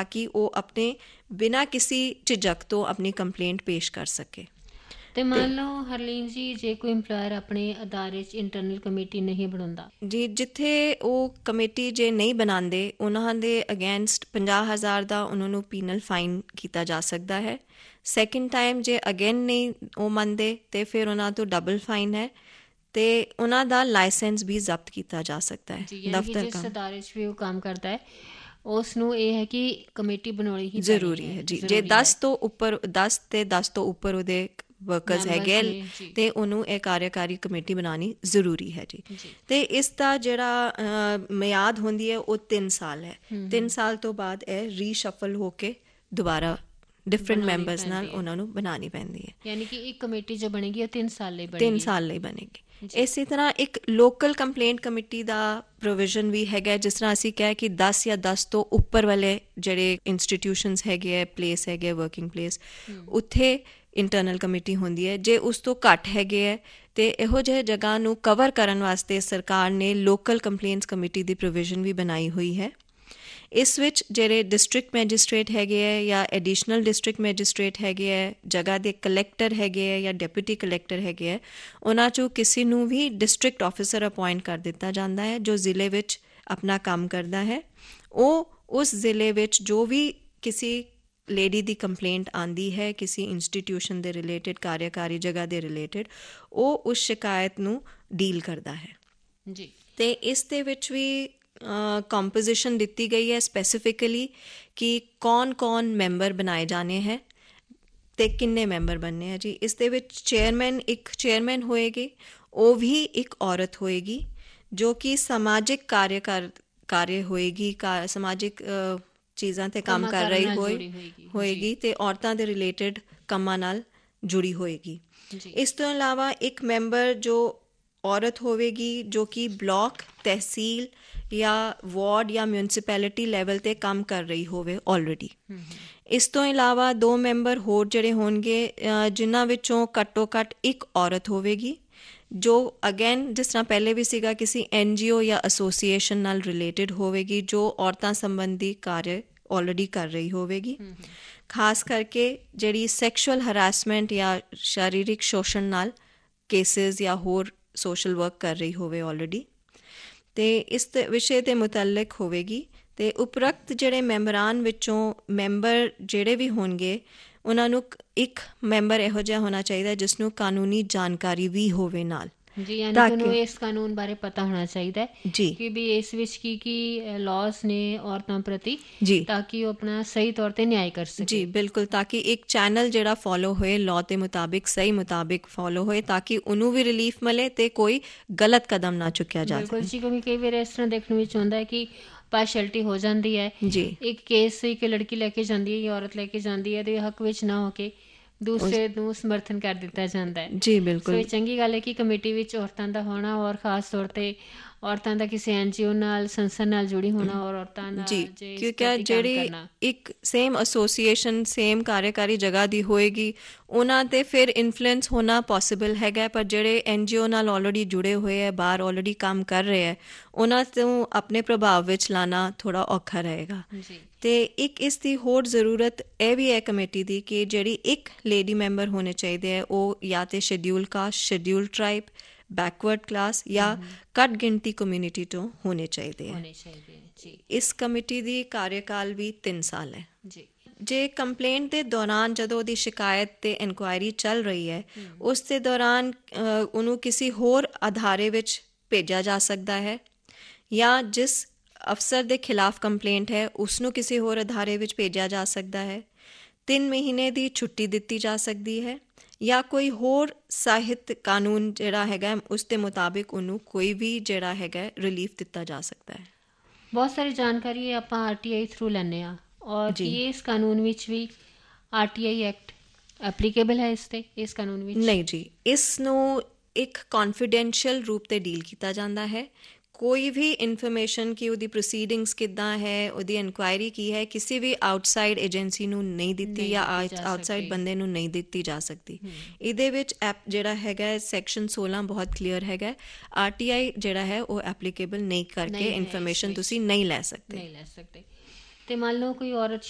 ताकि वो अपने बिना किसी झिझक तो अपनी कंप्लेंट पेश कर सके। ਤੇ ਮੰਨ ਲਓ ਹਰਲੀਨ ਜੀ, ਜੇ ਕੋਈ ਇੰਪਲਾਇਰ ਆਪਣੇ ਅਦਾਰੇ 'ਚ ਇੰਟਰਨਲ ਕਮੇਟੀ ਨਹੀਂ ਬਣਾਉਂਦਾ ਜੀ, ਜਿੱਥੇ ਉਹ ਕਮੇਟੀ ਜੇ ਨਹੀਂ ਬਣਾਉਂਦੇ ਉਹਨਾਂ ਦੇ ਅਗੇਂਸਟ 50,000 ਦਾ ਉਹਨਾਂ ਨੂੰ ਪੀਨਲ ਫਾਈਨ ਕੀਤਾ ਜਾ ਸਕਦਾ ਹੈ। ਸੈਕਿੰਡ ਟਾਈਮ ਜੇ ਅਗੇਨ ਨਹੀਂ ਉਹ ਮੰਨਦੇ ਤੇ ਫਿਰ ਉਹਨਾਂ ਤੋਂ ਡਬਲ ਫਾਈਨ ਹੈ ਤੇ ਉਹਨਾਂ ਦਾ ਲਾਇਸੈਂਸ ਵੀ ਜ਼ਬਤ ਕੀਤਾ ਜਾ ਸਕਦਾ ਹੈ। ਦਫ਼ਤਰ ਜਿਸ ਅਦਾਰੇ 'ਚ ਵੀ ਉਹ ਕੰਮ ਕਰਦਾ ਹੈ ਉਸ ਨੂੰ ਇਹ ਹੈ ਕਿ ਕਮੇਟੀ ਬਣਾਉਣੀ ਹੀ ਜ਼ਰੂਰੀ ਹੈ ਜੀ। ਜੇ 10 ਤੋਂ ਉੱਪਰ 10 ਤੇ 10 ਤੋਂ ਉੱਪਰ ਉਹਦੇ ਵਰਕਰਸ ਹੈਗੇ ਤੇ ਉਹਨੂੰ ਇਹ ਕਾਰਜਕਾਰੀ ਕਮੇਟੀ ਬਣਾਉਣੀ ਜ਼ਰੂਰੀ ਹੈ ਜੀ। ਤੇ ਇਸ ਦਾ ਜਿਹੜਾ ਮਿਆਦ ਹੁੰਦੀ ਹੈ ਉਹ 3 ਸਾਲ ਹੈ। 3 ਸਾਲ ਤੋਂ ਬਾਅਦ ਇਹ ਰੀਸ਼ਫਲ ਹੋ ਕੇ ਦੁਬਾਰਾ ਡਿਫਰੈਂਟ ਮੈਂਬਰਸ ਨਾਲ ਉਹਨਾਂ ਨੂੰ ਬਣਾਉਣੀ ਪੈਂਦੀ ਹੈ। ਯਾਨੀ ਕਿ ਇੱਕ ਕਮੇਟੀ ਜੋ ਬਣੇਗੀ ਉਹ 3 ਸਾਲ ਲਈ 3 ਸਾਲ ਲਈ ਬਣੇਗੀ। ਇਸੇ ਤਰ੍ਹਾਂ ਇੱਕ ਲੋਕਲ ਕੰਪਲੇਂਟ ਕਮੇਟੀ ਦਾ ਪ੍ਰੋਵੀਜ਼ਨ ਵੀ ਹੈਗਾ। ਜਿਸ ਤਰ੍ਹਾਂ ਅਸੀਂ ਕਿਹਾ ਕਿ 10 ਜਾਂ 10 ਤੋਂ ਉੱਪਰ ਵਾਲੇ ਜਿਹੜੇ ਇੰਸਟੀਟਿਊਸ਼ਨਸ ਹੈਗੇ ਹੈ, ਪਲੇਸ ਹੈਗੇ, ਵਰਕਿੰਗ ਪਲੇਸ, ਉੱਥੇ ਇੰਟਰਨਲ ਕਮੇਟੀ ਹੁੰਦੀ ਹੈ। ਜੇ ਉਸ ਤੋਂ ਘੱਟ ਹੈਗੇ ਹੈ ਤੇ ਇਹੋ ਜਿਹੇ ਜਗ੍ਹਾ ਨੂੰ ਕਵਰ ਕਰਨ ਵਾਸਤੇ ਸਰਕਾਰ ਨੇ ਲੋਕਲ ਕੰਪਲੇਂਟਸ ਕਮੇਟੀ ਦੀ ਪ੍ਰੋਵੀਜ਼ਨ ਵੀ ਬਣਾਈ ਹੋਈ ਹੈ। ਇਸ ਵਿੱਚ ਜਿਹੜੇ ਡਿਸਟ੍ਰਿਕਟ ਮੈਜਿਸਟ੍ਰੇਟ ਹੈਗੇ ਹੈ ਜਾਂ ਐਡੀਸ਼ਨਲ ਡਿਸਟ੍ਰਿਕਟ ਮੈਜਿਸਟ੍ਰੇਟ ਹੈਗੇ ਹੈ, ਜਗ੍ਹਾ ਦੇ ਕਲੈਕਟਰ ਹੈਗੇ ਹੈ ਜਾਂ ਡਿਪਟੀ ਕਲੈਕਟਰ ਹੈਗੇ ਹੈ, ਉਹਨਾਂ 'ਚੋਂ ਕਿਸੇ ਨੂੰ ਵੀ ਡਿਸਟ੍ਰਿਕਟ ਆਫਿਸਰ ਅਪੁਆਇੰਟ ਕਰ ਦਿੱਤਾ ਜਾਂਦਾ ਹੈ ਜੋ ਜ਼ਿਲ੍ਹੇ ਵਿੱਚ ਆਪਣਾ ਕੰਮ ਕਰਦਾ ਹੈ। ਉਹ ਉਸ ਜ਼ਿਲ੍ਹੇ ਵਿੱਚ ਜੋ ਵੀ ਕਿਸੇ ਲੇਡੀ ਦੀ ਕੰਪਲੇਂਟ ਆਉਂਦੀ ਹੈ ਕਿਸੇ ਇੰਸਟੀਟਿਊਸ਼ਨ ਦੇ ਰਿਲੇਟਿਡ, ਕਾਰਜਕਾਰੀ ਜਗ੍ਹਾ ਦੇ ਰਿਲੇਟਿਡ, ਉਹ ਉਸ ਸ਼ਿਕਾਇਤ ਨੂੰ ਡੀਲ ਕਰਦਾ ਹੈ ਜੀ। ਅਤੇ ਇਸ ਦੇ ਵਿੱਚ ਵੀ ਕੰਪੋਜੀਸ਼ਨ ਦਿੱਤੀ ਗਈ ਹੈ ਸਪੈਸੀਫਿਕਲੀ ਕਿ ਕੌਣ ਮੈਂਬਰ ਬਣਾਏ ਜਾਣੇ ਹੈ ਅਤੇ ਕਿੰਨੇ ਮੈਂਬਰ ਬਣਨੇ ਹੈ ਜੀ। ਇਸ ਦੇ ਵਿੱਚ ਇੱਕ ਚੇਅਰਮੈਨ ਹੋਏਗੀ, ਉਹ ਵੀ ਇੱਕ ਔਰਤ ਹੋਏਗੀ ਜੋ ਕਿ ਸਮਾਜਿਕ ਕਾਰਜ ਹੋਏਗੀ, ਸਮਾਜਿਕ ਚੀਜ਼ਾਂ 'ਤੇ ਕੰਮ ਕਰ ਰਹੀ ਹੋਏਗੀ ਅਤੇ ਔਰਤਾਂ ਦੇ ਰਿਲੇਟਿਡ ਕੰਮਾਂ ਨਾਲ ਜੁੜੀ ਹੋਏਗੀ। ਇਸ ਤੋਂ ਇਲਾਵਾ ਇੱਕ ਮੈਂਬਰ ਜੋ ਔਰਤ ਹੋਵੇਗੀ ਜੋ ਕਿ ਬਲਾਕ, ਤਹਿਸੀਲ ਜਾਂ ਵਾਰਡ ਜਾਂ ਮਿਊਨਸਿਪੈਲਿਟੀ ਲੈਵਲ 'ਤੇ ਕੰਮ ਕਰ ਰਹੀ ਹੋਵੇ ਆਲਰੇਡੀ। ਇਸ ਤੋਂ ਇਲਾਵਾ 2 ਮੈਂਬਰ ਹੋਰ ਜਿਹੜੇ ਹੋਣਗੇ ਜਿਨ੍ਹਾਂ ਵਿੱਚੋਂ ਘੱਟੋ ਘੱਟ ਇੱਕ ਔਰਤ ਹੋਵੇਗੀ ਜੋ ਅਗੇਨ ਜਿਸ ਤਰ੍ਹਾਂ ਪਹਿਲੇ ਵੀ ਸੀਗਾ ਕਿਸੇ NGO ਜਾਂ ਐਸੋਸੀਏਸ਼ਨ ਨਾਲ ਰਿਲੇਟਿਡ ਹੋਵੇਗੀ ਜੋ ਔਰਤਾਂ ਸੰਬੰਧੀ ਕਾਰਜ ਆਲਰੇਡੀ ਕਰ ਰਹੀ ਹੋਵੇਗੀ। ਖਾਸ ਕਰਕੇ ਜਿਹੜੀ ਸੈਕਸ਼ੂਅਲ ਹਰਾਸਮੈਂਟ ਜਾਂ ਸਰੀਰਕ ਸ਼ੋਸ਼ਣ ਨਾਲ ਕੇਸਿਸ ਜਾਂ ਹੋਰ ਸੋਸ਼ਲ ਵਰਕ ਕਰ ਰਹੀ ਹੋਵੇ ਆਲਰੇਡੀ, ਅਤੇ ਇਸ ਵਿਸ਼ੇ ਦੇ ਮੁਤਲਕ ਹੋਵੇਗੀ। ਅਤੇ ਉਪਰੋਕਤ ਜਿਹੜੇ ਮੈਂਬਰਾਂ ਵਿੱਚੋਂ ਮੈਂਬਰ ਜਿਹੜੇ ਵੀ ਹੋਣਗੇ ਉਹਨਾਂ ਨੂੰ ਇੱਕ ਮੈਂਬਰ ਇਹੋ ਜਿਹਾ ਹੋਣਾ ਚਾਹੀਦਾ ਜਿਸ ਨੂੰ ਕਾਨੂੰਨੀ ਜਾਣਕਾਰੀ ਵੀ ਹੋਵੇ ਨਾਲ। ਜੀ, ਯਾਨੀ ਕਿ ਉਹਨੂੰ ਇਸ ਕਾਨੂੰਨ ਬਾਰੇ ਪਤਾ ਹੋਣਾ ਚਾਹੀਦਾ ਜੀ ਕਿ ਵੀ ਇਸ ਵਿੱਚ ਕੀ ਲਾਜ਼ ਨੇ ਔਰਤਾਂ ਪ੍ਰਤੀ ਜੀ, ਤਾਂ ਕਿ ਉਹ ਆਪਣਾ ਸਹੀ ਤੌਰ 'ਤੇ ਨਿਆਂ ਕਰ ਸਕੇ। ਜੀ ਬਿਲਕੁਲ, ਤਾਂ ਕਿ ਇੱਕ ਚੈਨਲ ਜਿਹੜਾ ਫੋਲੋ ਹੋਏ ਲਾਅ ਦੇ ਮੁਤਾਬਿਕ, ਸਹੀ ਮੁਤਾਬਿਕ ਫੋਲੋ ਹੋਏ ਤਾਂ ਕਿ ਉਹਨੂੰ ਵੀ ਰਿਲੀਫ ਮਿਲੇ ਅਤੇ ਕੋਈ ਗਲਤ ਕਦਮ ਨਾ ਚੁੱਕਿਆ ਜਾ ਸਕੇ। ਬਿਲਕੁਲ ਜੀ, ਕਿਉਂਕਿ ਕਈ ਵਾਰ ਇਸ ਤਰ੍ਹਾਂ ਦੇਖਣ ਵਿੱਚ ਆਉਂਦਾ ਹੈ ਕਿ ਪਾਰਸ਼ੈਲਿਟੀ ਹੋ ਜਾਂਦੀ ਹੈ ਜੀ। ਇੱਕ ਕੇਸ ਇੱਕ ਲੜਕੀ ਲੈ ਕੇ ਜਾਂਦੀ ਹੈ ਜਾਂ ਔਰਤ ਲੈ ਕੇ ਜਾਂਦੀ ਹੈ ਅਤੇ ਹੱਕ ਵਿੱਚ ਨਾ ਹੋ ਕੇ ਦੂਸਰੇ ਨੂੰ ਸਮਰਥਨ ਕਰ ਦਿੱਤਾ ਜਾਂਦਾ ਹੈ ਜੀ। ਬਿਲਕੁਲ, ਇਹ ਚੰਗੀ ਗੱਲ ਹੈ ਕਿ ਕਮੇਟੀ ਵਿੱਚ ਔਰਤਾਂ ਦਾ ਹੋਣਾ ਔਰ ਖਾਸ ਤੌਰ 'ਤੇ ਔਰਤਾਂ ਦਾ ਕਿਸੇ NGO ਨਾਲ, ਸੰਸਥਾ ਨਾਲ ਜੁੜੀ ਹੋਣਾ ਔਰ ਔਰਤਾਂ ਦਾ ਜੀ, ਕਿਉਂਕਿ ਜਿਹੜੀ ਇੱਕ ਸੇਮ ਐਸੋਸੀਏਸ਼ਨ, ਸੇਮ ਕਾਰਜਕਾਰੀ ਜਗ੍ਹਾ ਦੀ ਹੋਏਗੀ ਉਹਨਾਂ 'ਤੇ ਫਿਰ ਇਨਫਲੂਐਂਸ ਹੋਣਾ ਪੋਸੀਬਲ ਹੈਗਾ, ਪਰ ਜਿਹੜੇ NGO ਨਾਲ ਆਲਰੇਡੀ ਜੁੜੇ ਹੋਏ ਹੈ, ਬਾਹਰ ਆਲਰੇਡੀ ਕੰਮ ਕਰ ਰਹੇ ਹੈ, ਉਹਨਾਂ ਤੋਂ ਆਪਣੇ ਪ੍ਰਭਾਵ ਵਿੱਚ ਲਾਉਣਾ ਥੋੜ੍ਹਾ ਔਖਾ ਰਹੇਗਾ। ਅਤੇ ਇੱਕ ਇਸ ਦੀ ਹੋਰ ਜ਼ਰੂਰਤ ਇਹ ਵੀ ਹੈ ਕਮੇਟੀ ਦੀ ਕਿ ਜਿਹੜੀ ਇੱਕ ਲੇਡੀ ਮੈਂਬਰ ਹੋਣੇ ਚਾਹੀਦੇ ਹੈ ਉਹ ਜਾਂ ਤਾਂ schedule caste, schedule tribe, backward class ਜਾਂ ਘੱਟ ਗਿਣਤੀ ਕਮਿਊਨਿਟੀ ਤੋਂ ਹੋਣੇ ਚਾਹੀਦੇ ਹੈ। ਇਸ ਕਮੇਟੀ ਦੀ ਕਾਰਜਕਾਲ ਵੀ 3 ਸਾਲ ਹੈ ਜੀ। ਜੇ ਕੰਪਲੇਂਟ ਦੇ ਦੌਰਾਨ ਜਦੋਂ ਉਹਦੀ ਸ਼ਿਕਾਇਤ 'ਤੇ ਇਨਕੁਆਇਰੀ ਚੱਲ ਰਹੀ ਹੈ ਉਸ ਦੇ ਦੌਰਾਨ ਉਹਨੂੰ ਕਿਸੇ ਹੋਰ ਅਦਾਰੇ ਵਿੱਚ ਭੇਜਿਆ ਜਾ ਸਕਦਾ ਹੈ ਜਾਂ ਜਿਸ ਅਫਸਰ ਦੇ ਖਿਲਾਫ ਕੰਪਲੇਂਟ ਹੈ ਉਸਨੂੰ ਕਿਸੇ ਹੋਰ ਅਦਾਰੇ ਵਿੱਚ ਭੇਜਿਆ ਜਾ ਸਕਦਾ ਹੈ। 3 ਮਹੀਨੇ ਦੀ ਛੁੱਟੀ ਦਿੱਤੀ ਜਾ ਸਕਦੀ ਹੈ ਜਾਂ ਕੋਈ ਹੋਰ ਸਾਹਿਤ ਕਾਨੂੰਨ ਜਿਹੜਾ ਹੈਗਾ ਉਸ ਦੇ ਮੁਤਾਬਿਕ ਉਹਨੂੰ ਕੋਈ ਵੀ ਜਿਹੜਾ ਹੈਗਾ ਰਿਲੀਫ ਦਿੱਤਾ ਜਾ ਸਕਦਾ ਹੈ। ਬਹੁਤ ਸਾਰੀ ਜਾਣਕਾਰੀ ਆਪਾਂ RTI ਥਰੂ ਲੈਂਦੇ ਹਾਂ ਔਰ ਇਸ ਕਾਨੂੰਨ ਵਿੱਚ ਵੀ RTI ਐਕਟ ਐਪਲੀਕੇਬਲ ਹੈ ਇਸ ਕਾਨੂੰਨ ਵਿੱਚ? ਨਹੀਂ ਜੀ, ਇਸ ਨੂੰ ਇੱਕ ਕੌਨਫੀਡੈਂਸ਼ੀਅਲ ਰੂਪ 'ਤੇ ਡੀਲ ਕੀਤਾ ਜਾਂਦਾ ਹੈ। ਕੋਈ ਵੀ ਇਨਫੋਰਮੇਸ਼ਨ ਕਿ ਉਹਦੀ ਪ੍ਰੋਸੀਡਿੰਗਸ ਕਿੱਦਾਂ ਹੈ, ਉਹਦੀ ਇਨਕੁਆਇਰੀ ਕੀ ਹੈ, ਕਿਸੇ ਵੀ ਆਊਟਸਾਈਡ ਏਜੰਸੀ ਨੂੰ ਨਹੀਂ ਦਿੱਤੀ ਜਾਂ ਆਊਟਸਾਈਡ ਬੰਦੇ ਨੂੰ ਨਹੀਂ ਦਿੱਤੀ ਜਾ ਸਕਦੀ। ਇਹਦੇ ਵਿੱਚ ਜਿਹੜਾ ਹੈਗਾ ਸੈਕਸ਼ਨ 16 ਬਹੁਤ ਕਲੀਅਰ ਹੈਗਾ, RTI ਜਿਹੜਾ ਹੈ ਉਹ ਐਪਲੀਕੇਬਲ ਨਹੀਂ ਕਰਕੇ ਇਨਫੋਰਮੇਸ਼ਨ ਤੁਸੀਂ ਨਹੀਂ ਲੈ ਸਕਦੇ। ਅਤੇ ਮੰਨ ਲਓ ਕੋਈ ਔਰਤ